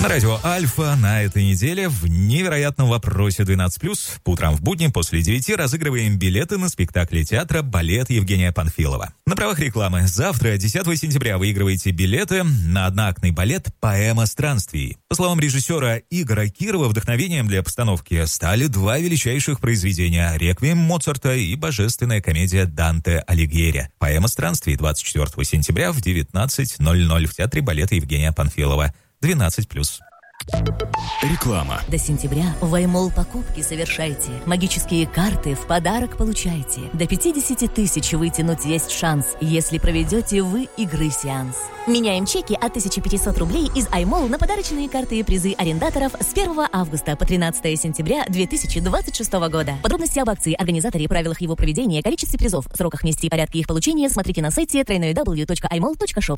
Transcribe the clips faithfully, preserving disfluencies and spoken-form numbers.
На радио Альфа на этой неделе в невероятном вопросе двенадцать плюс по утрам в будни после девяти разыгрываем билеты на спектакли театра «Балет» Евгения Панфилова. На правах рекламы завтра, десятого сентября, выигрываете билеты на одноактный балет «Поэма странствий». По словам режиссера Игоря Кирова, вдохновением для постановки стали два величайших произведения «Реквием» Моцарта и божественная комедия Данте Алигьери. «Поэма странствий» двадцать четвёртого сентября в девятнадцать ноль ноль в театре «Балета» Евгения Панфилова. двенадцать плюс. Реклама. До сентября в iMall покупки совершайте. Магические карты в подарок получайте. До пятьдесят тысяч вытянуть есть шанс, если проведете вы игры-сеанс. Меняем чеки от тысяча пятьсот рублей из iMall на подарочные карты и призы арендаторов с первого августа по тринадцатого сентября две тысячи двадцать шестого года. Подробности об акции, организаторе, правилах его проведения, количестве призов, сроках, месте и порядке их получения смотрите на сайте дабл ю дабл ю дабл ю точка ай мол точка шоп.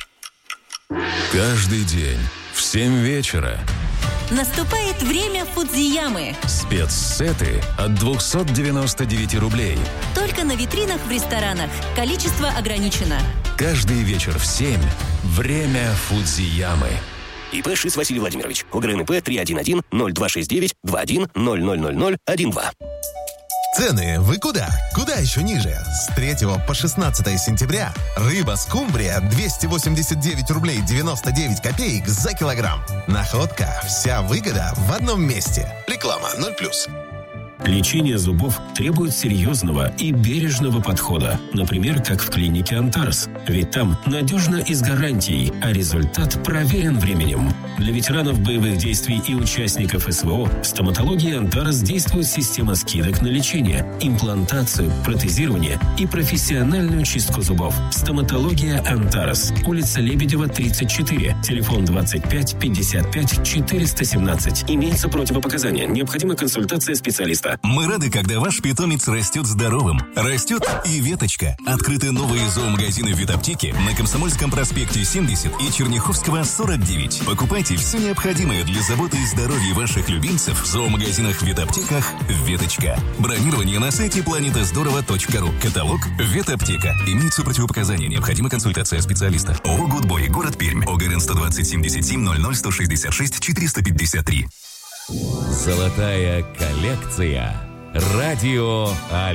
Каждый день в семь вечера наступает время Фудзиямы. Спецсеты от двухсот девяноста девяти рублей. Только на витринах в ресторанах. Количество ограничено. Каждый вечер в семь время Фудзиямы. ИП ШИС Василий Владимирович. ОГРНП три один один ноль два шесть девять два один ноль ноль ноль ноль один два. Цены вы куда? Куда еще ниже? С третьего по шестнадцатое сентября рыба скумбрия двести восемьдесят девять рублей девяносто девять копеек за килограмм. Находка. Вся выгода в одном месте. Реклама ноль плюс. Лечение зубов требует серьезного и бережного подхода. Например, как в клинике «Антарс». Ведь там надежно и с гарантией, а результат проверен временем. Для ветеранов боевых действий и участников СВО в стоматологии «Антарс» действует система скидок на лечение, имплантацию, протезирование и профессиональную чистку зубов. Стоматология «Антарс». Улица Лебедева, тридцать четыре. Телефон двадцать пять пятьдесят пять четыреста семнадцать. Имеются противопоказания. Необходима консультация специалиста. Мы рады, когда ваш питомец растет здоровым. Растет и веточка. Открыты новые зоомагазины в ветаптеке на Комсомольском проспекте семьдесят и Черняховского сорок девять. Покупайте все необходимое для заботы и здоровья ваших любимцев в зоомагазинах, ветаптеках «Веточка». Бронирование на сайте планета здорово точка ру. Каталог «Ветаптека». Имеются противопоказания. Необходима консультация специалиста. ООО «Гудбой», город Пермь. ОГРН сто двадцать семьдесят семь ноль ноль сто шестьдесят шесть четыреста пятьдесят три. Золотая коллекция. Радио Альфа.